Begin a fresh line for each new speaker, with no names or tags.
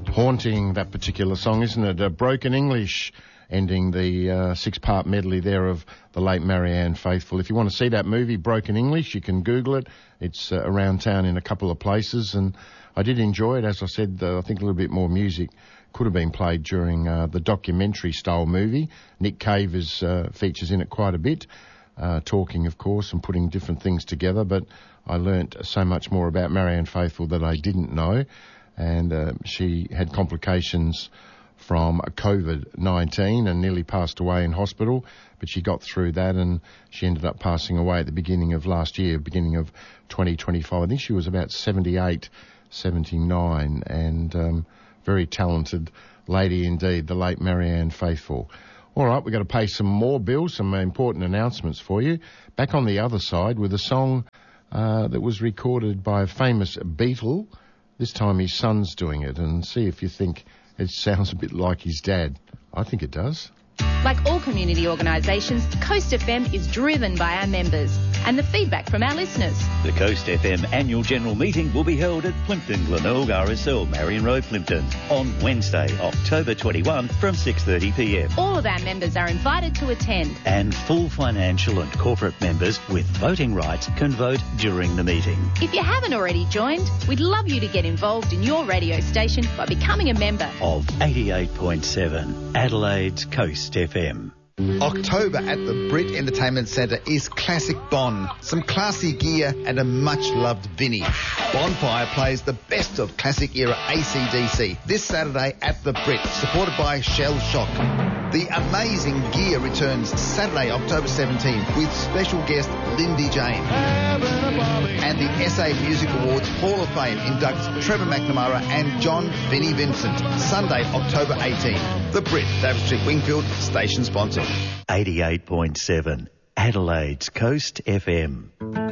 Haunting, that particular song, isn't it? Broken English, ending the six-part medley there of the late Marianne Faithfull. If you want to see that movie, Broken English, you can Google it. It's around town in a couple of places, and I did enjoy it. As I said, I think a little bit more music could have been played during the documentary-style movie. Nick Cave features in it quite a bit, talking, of course, and putting different things together, but I learnt so much more about Marianne Faithfull that I didn't know, and she had complications from COVID-19 and nearly passed away in hospital, but she got through that and she ended up passing away at the beginning of last year, beginning of 2025. I think she was about 78, 79, and very talented lady indeed, the late Marianne Faithfull. All right, we've got to pay some more bills, some important announcements for you. Back on the other side with a song that was recorded by a famous Beatle. This time his son's doing it, and see if you think it sounds a bit like his dad. I think it does.
Like all community organisations, Coast FM is driven by our members and the feedback from our listeners.
The Coast FM annual general meeting will be held at Plympton Glenelg RSL, Marion Road, Plympton, on Wednesday, October 21 from 6:30pm.
All of our members are invited to attend.
And full financial and corporate members with voting rights can vote during the meeting.
If you haven't already joined, we'd love you to get involved in your radio station by becoming a member
of 88.7 Adelaide's Coast FM.
October at the Brit Entertainment Centre is Classic Bon. Some classy gear and a much-loved Vinnie. Bonfire plays the best of classic era AC/DC this Saturday at the Brit, supported by Shell Shock. The amazing gear returns Saturday, October 17th, with special guest Lindy Jane. And the SA Music Awards Hall of Fame inducts Trevor McNamara and John Vinnie Vincent. Sunday, October 18th. The Brit, David Street, Wingfield, station sponsor.
88.7 Adelaide's Coast FM.